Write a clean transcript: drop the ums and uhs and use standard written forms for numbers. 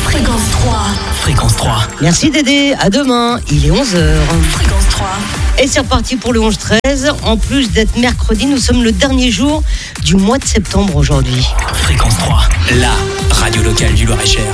Fréquence 3. Fréquence 3. Merci Dédé, à demain, il est 11h. Fréquence 3. Et c'est reparti pour le 11-13. En plus d'être mercredi, nous sommes le dernier jour du mois de septembre aujourd'hui. Fréquence 3, la radio locale du Loir-et-Cher.